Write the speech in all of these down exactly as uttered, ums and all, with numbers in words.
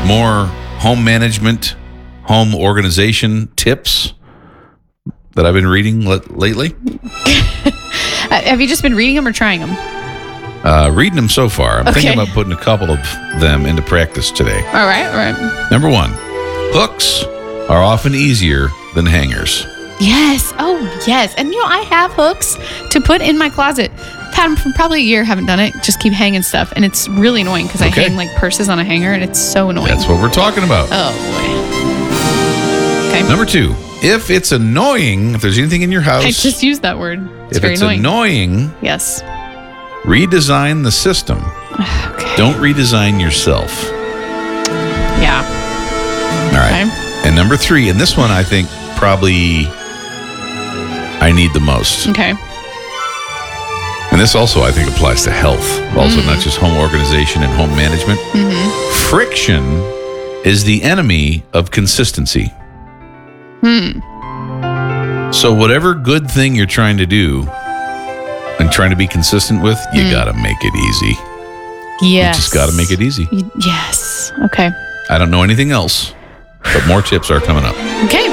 more home management, home organization tips that I've been reading l- lately. Have you just been reading them or trying them? Uh, reading them so far. I'm Okay. thinking about putting a couple of them into practice today. All right, all right. Number one, hooks are often easier than hangers. Yes. Oh, yes. And, you know, I have hooks to put in my closet. I've had them for probably a year, haven't done it. Just keep hanging stuff. And it's really annoying because Okay. I hang, like, purses on a hanger, and it's so annoying. That's what we're talking about. Oh, boy. Okay. Number two, if it's annoying, if there's anything in your house, I just used that word. It's if very it's annoying. annoying, Yes. redesign the system. Okay. Don't redesign yourself. Yeah. All right. Okay. And number three, and this one I think probably I need the most. Okay. And this also I think applies to health, also Mm. not just home organization and home management. Mm-hmm. Friction is the enemy of consistency. Hmm. So whatever good thing you're trying to do and trying to be consistent with, you Mm. got to make it easy. Yes. You just got to make it easy. Y- Yes. Okay. I don't know anything else, but more tips are coming up. Okay.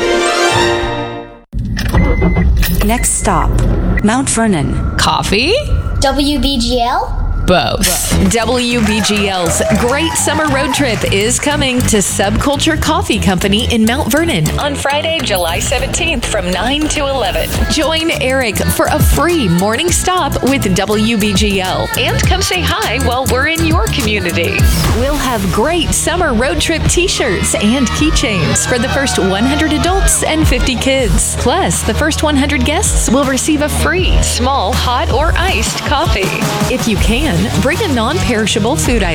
Next stop, Mount Vernon. Coffee? W B G L? Both. W B G L's Great Summer Road Trip is coming to Subculture Coffee Company in Mount Vernon on Friday, July seventeenth from nine to eleven. Join Eric for a free morning stop with W B G L and come say hi while we're in your community. We'll have great summer road trip t-shirts and keychains for the first one hundred adults and fifty kids. Plus, the first one hundred guests will receive a free small hot or iced coffee. If you can, bring a non-perishable food item